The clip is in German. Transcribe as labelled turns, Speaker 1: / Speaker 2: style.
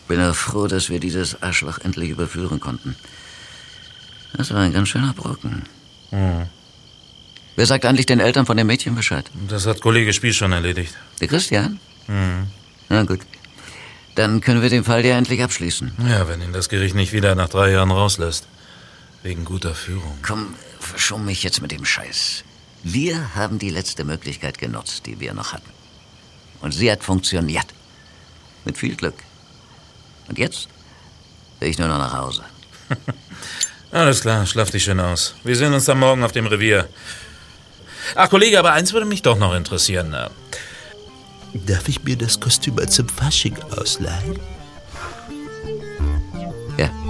Speaker 1: Bin auch froh, dass wir dieses Arschloch endlich überführen konnten. Das war ein ganz schöner Brocken. Wer sagt eigentlich den Eltern von dem Mädchen Bescheid?
Speaker 2: Das hat Kollege Spiel schon erledigt.
Speaker 1: Der Christian? Na gut. Dann können wir den Fall ja endlich abschließen.
Speaker 2: Ja, wenn ihn das Gericht nicht wieder nach 3 Jahren rauslässt. Wegen guter Führung.
Speaker 1: Komm, verschon mich jetzt mit dem Scheiß. Wir haben die letzte Möglichkeit genutzt, die wir noch hatten. Und sie hat funktioniert. Mit viel Glück. Und jetzt will ich nur noch nach Hause.
Speaker 2: Alles klar, schlaf dich schön aus. Wir sehen uns dann morgen auf dem Revier. Ach, Kollege, aber eins würde mich doch noch interessieren.
Speaker 3: Darf ich mir das Kostüm zum Fasching ausleihen?
Speaker 1: Ja.